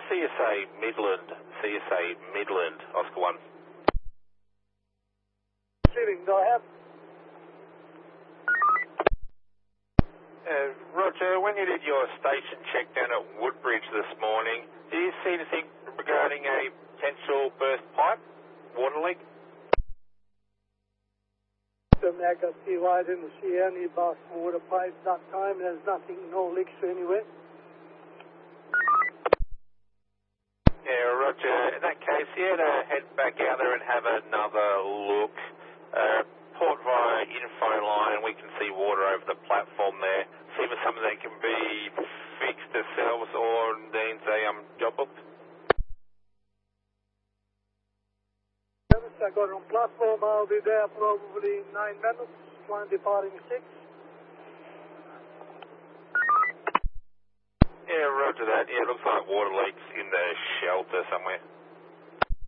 CSA Midland, Oscar 1. Receiving, go ahead. Roger, when you did your station check down at Woodbridge this morning, did you see anything regarding a potential burst pipe, water leak? I got CY, I didn't see any burst water pipes that time. There's nothing, no leaks anywhere. Yeah, Roger. In that case, you had to head back out there and have another look. Port via info line, we can see water over the platform there. See if it's something that can be fixed ourselves or needs a job booked. I got on platform, I'll be there probably 9 minutes, flying departing 6. Yeah, roger that. Yeah, it looks like water leaks in the shelter somewhere.